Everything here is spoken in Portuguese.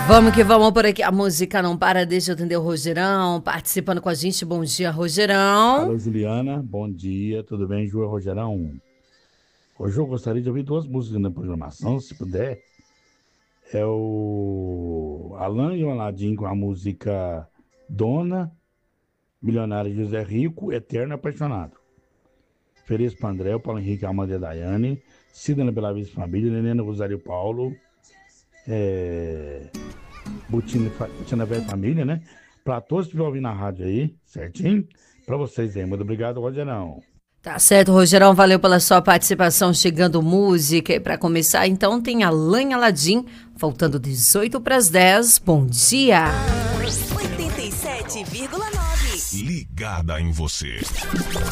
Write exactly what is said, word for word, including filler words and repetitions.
Vamos que vamos por aqui. A música não para, deixa eu atender o Rogerão, participando com a gente. Bom dia, Rogerão. Alô, Juliana, bom dia, tudo bem, Ju? Rogerão? Hoje eu gostaria de ouvir duas músicas na programação, se puder. É o Alan e o Aladim com a música Dona, Milionário José Rico, Eterno Apaixonado. Feliz para André, o Paulo Henrique, Amanda e Daiane, Sidney Bela Vista Família, Nenena Rosário Paulo, é... Butina, Butina Velha Família, né? Para todos que estiverem ouvindo na rádio aí, certinho? Para vocês aí. Muito obrigado, Rogerão. Tá certo, Rogerão, valeu pela sua participação, chegando música. E para começar, então, tem Alan e Aladim, faltando dezoito para as dez. Bom dia! oitenta e sete vírgula nove. Ligada em você.